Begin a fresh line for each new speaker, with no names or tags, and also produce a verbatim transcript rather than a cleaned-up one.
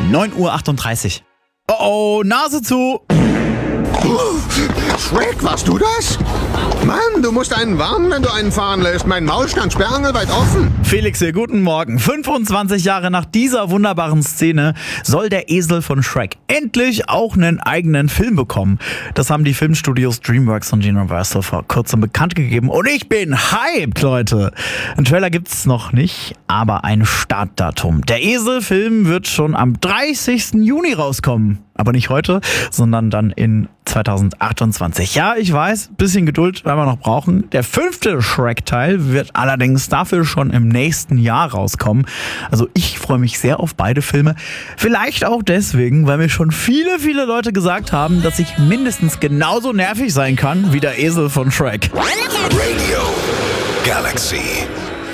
neun Uhr achtunddreißig. Oh, oh, Nase zu!
Shrek, warst du das? Mann, du musst einen warnen, wenn du einen fahren lässt. Mein Maul stand sperrangelweit offen.
Felix hier, guten Morgen. fünfundzwanzig Jahre nach dieser wunderbaren Szene soll der Esel von Shrek endlich auch einen eigenen Film bekommen. Das haben die Filmstudios DreamWorks und Universal vor kurzem bekannt gegeben. Und ich bin hyped, Leute. Einen Trailer gibt's noch nicht, aber ein Startdatum. Der Esel-Film wird schon am dreißigsten Juni rauskommen. Aber nicht heute, sondern dann in zweitausendachtundzwanzig. Ja, ich weiß, bisschen Geduld werden wir noch brauchen. Der fünfte Shrek-Teil wird allerdings dafür schon im nächsten Jahr rauskommen. Also ich freue mich sehr auf beide Filme. Vielleicht auch deswegen, weil mir schon viele, viele Leute gesagt haben, dass ich mindestens genauso nervig sein kann wie der Esel von Shrek.
Radio Galaxy.